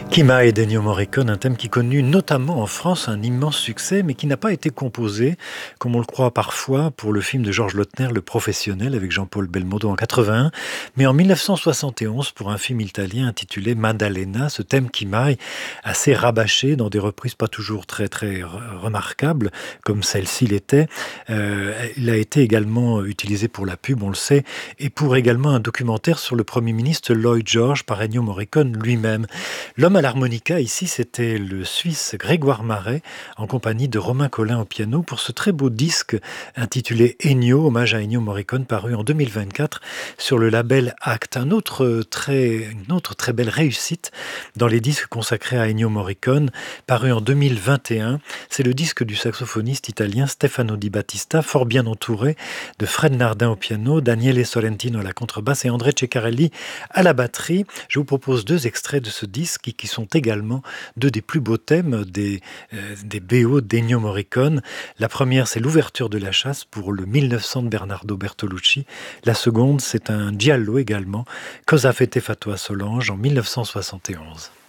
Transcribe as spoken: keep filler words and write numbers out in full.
Kimai d'Ennio Morricone, un thème qui connut notamment en France un immense succès, mais qui n'a pas été composé, comme on le croit parfois, pour le film de Georges Lautner, Le Professionnel, avec Jean-Paul Belmondo en quatre-vingt-un, mais en mille neuf cent soixante et onze pour un film italien intitulé Maddalena, ce thème Kimai, assez rabâché dans des reprises pas toujours très très remarquables, comme celle-ci l'était. Euh, il a été également utilisé pour la pub, on le sait, et pour également un documentaire sur le Premier ministre Lloyd George par Ennio Morricone lui-même. L'homme à l'harmonica, ici, c'était le Suisse Grégoire Maret, en compagnie de Romain Collin au piano, pour ce très beau disque intitulé Ennio, hommage à Ennio Morricone, paru en deux mille vingt-quatre sur le label Act. Un autre très, une autre très belle réussite dans les disques consacrés à Ennio Morricone, paru en deux mille vingt et un, c'est le disque du saxophoniste italien Stefano Di Battista, fort bien entouré de Fred Nardin au piano, Daniele Sorrentino à la contrebasse et André Ceccarelli à la batterie. Je vous propose deux extraits de ce disque qui, qui sont également deux des plus beaux thèmes des, euh, des B O d'Ennio Morricone. La première, c'est l'ouverture de la chasse pour le mille neuf cents de Bernardo Bertolucci. La seconde, c'est un giallo également, Cosa fate fatto a Solange en mille neuf cent soixante et onze.